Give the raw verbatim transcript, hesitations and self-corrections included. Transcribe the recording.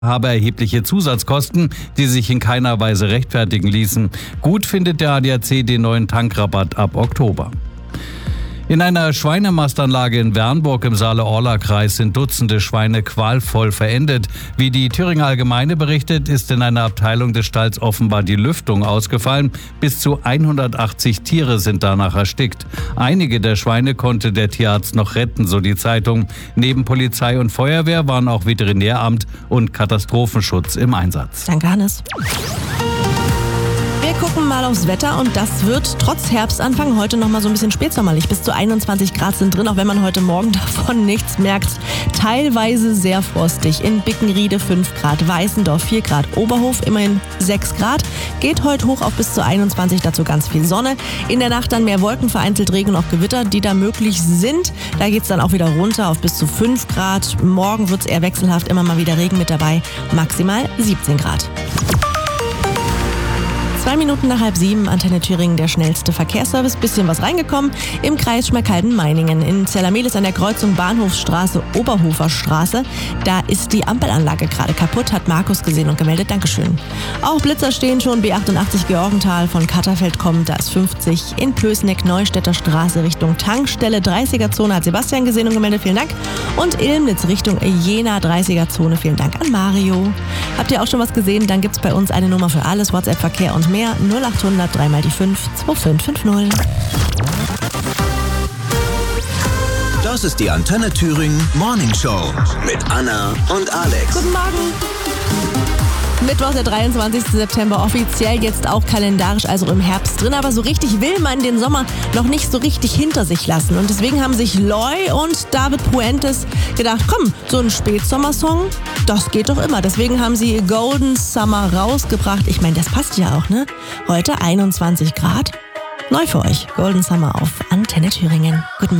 habe erhebliche Zusatzkosten, die sich in keiner Weise rechtfertigen ließen. Gut findet der A D A C den neuen Tankrabatt ab Oktober. In einer Schweinemastanlage in Wernburg im Saale-Orla-Kreis sind Dutzende Schweine qualvoll verendet. Wie die Thüringer Allgemeine berichtet, ist in einer Abteilung des Stalls offenbar die Lüftung ausgefallen. Bis zu hundertachtzig Tiere sind danach erstickt. Einige der Schweine konnte der Tierarzt noch retten, so die Zeitung. Neben Polizei und Feuerwehr waren auch Veterinäramt und Katastrophenschutz im Einsatz. Danke, Hannes. Wir gucken mal aufs Wetter und das wird trotz Herbstanfang heute noch mal so ein bisschen spätsommerlich. Bis zu einundzwanzig Grad sind drin, auch wenn man heute Morgen davon nichts merkt. Teilweise sehr frostig. In Bickenriede fünf Grad, Weißendorf vier Grad, Oberhof immerhin sechs Grad. Geht heute hoch auf bis zu einundzwanzig, dazu ganz viel Sonne. In der Nacht dann mehr Wolken, vereinzelt Regen und auch Gewitter, die da möglich sind. Da geht es dann auch wieder runter auf bis zu fünf Grad. Morgen wird es eher wechselhaft, immer mal wieder Regen mit dabei. Maximal siebzehn Grad. Zwei Minuten nach halb sieben, Antenne Thüringen, der schnellste Verkehrsservice. Bisschen was reingekommen im Kreis Schmalkalden-Meiningen. In Zellermelis an der Kreuzung Bahnhofsstraße, Oberhofer Straße. Da ist die Ampelanlage gerade kaputt, hat Markus gesehen und gemeldet. Dankeschön. Auch Blitzer stehen schon, B achtundachtzig Georgenthal von Katterfeld kommt, da ist fünfzig. In Pößneck, Neustädter Straße Richtung Tankstelle, dreißiger-Zone hat Sebastian gesehen und gemeldet. Vielen Dank. Und Ilmnitz Richtung Jena, dreißiger-Zone. Vielen Dank an Mario. Habt ihr auch schon was gesehen? Dann gibt's bei uns eine Nummer für alles, WhatsApp, Verkehr und mehr. null achthundert drei mal die fünf zwei fünf fünf null. Das ist die Antenne Thüringen Morning Show mit Anna und Alex. Guten Morgen. Mittwoch, der dreiundzwanzigsten September, offiziell jetzt auch kalendarisch, also im Herbst drin. Aber so richtig will man den Sommer noch nicht so richtig hinter sich lassen. Und deswegen haben sich Loy und David Puentes gedacht, komm, so ein Spätsommersong, das geht doch immer. Deswegen haben sie Golden Summer rausgebracht. Ich meine, das passt ja auch, ne? Heute einundzwanzig Grad. Neu für euch, Golden Summer auf Antenne Thüringen. Guten Morgen.